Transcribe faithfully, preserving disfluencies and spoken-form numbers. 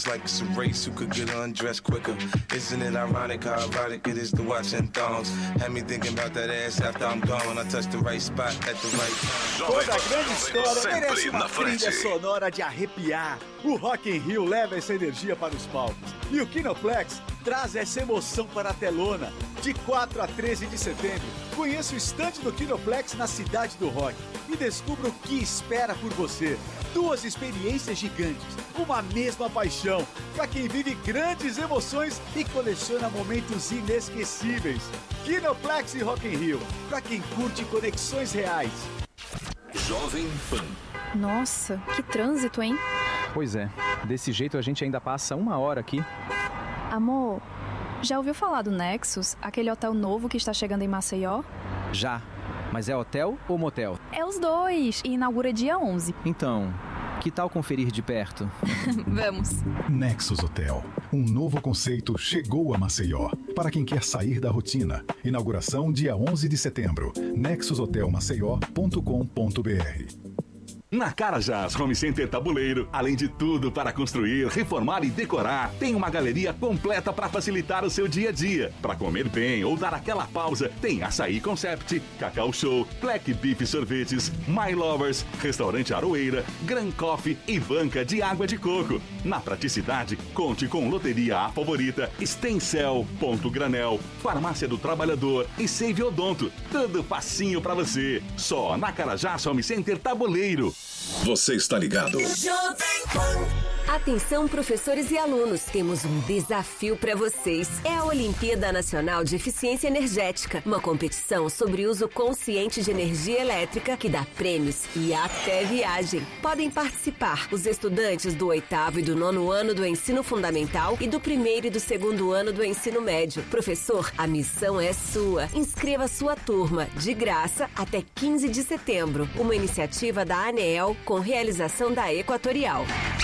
Like it's a race who could get undressed quicker. Isn't it ironic how erotic it is to watch in thongs? Had me thinking about that ass after I'm gone. I touched the right spot at the right time. Toda grande história merece uma trilha sonora de arrepiar. O Rock in Rio leva essa energia para os palcos. E o Kinoplex traz essa emoção para a telona. De quatro a treze de setembro, conheça o estande do Kinoplex na Cidade do Rock e descubra o que espera por você. Duas experiências gigantes, uma mesma paixão, para quem vive grandes emoções e coleciona momentos inesquecíveis. Kinoplex e Rock in Rio, para quem curte conexões reais. Jovem Pan. Nossa, que trânsito, hein? Pois é, desse jeito a gente ainda passa uma hora aqui. Amor, já ouviu falar do Nexus, aquele hotel novo que está chegando em Maceió? Já, mas é hotel ou motel? É os dois, e inaugura dia onze. Então, que tal conferir de perto? Vamos. Nexus Hotel, um novo conceito chegou a Maceió. Para quem quer sair da rotina. Inauguração dia onze de setembro. nexus hotel maceió ponto com ponto b r. Na Carajás Home Center Tabuleiro, além de tudo para construir, reformar e decorar, tem uma galeria completa para facilitar o seu dia a dia. Para comer bem ou dar aquela pausa, tem Açaí Concept, Cacau Show, Black Beef Sorvetes, My Lovers, Restaurante Aroeira, Gran Coffee e banca de água de coco. Na praticidade, conte com Loteria A Favorita, Stencel, Ponto Granel, Farmácia do Trabalhador e Save Odonto. Tudo facinho para você. Só na Carajás Home Center Tabuleiro. Você está ligado? Atenção, professores e alunos, temos um desafio para vocês. É a Olimpíada Nacional de Eficiência Energética, uma competição sobre uso consciente de energia elétrica que dá prêmios e até viagem. Podem participar os estudantes do oitavo e do nono ano do ensino fundamental e do primeiro e do segundo ano do ensino médio. Professor, a missão é sua. Inscreva sua turma de graça até quinze de setembro. Uma iniciativa da ANEEL com realização da Equatorial.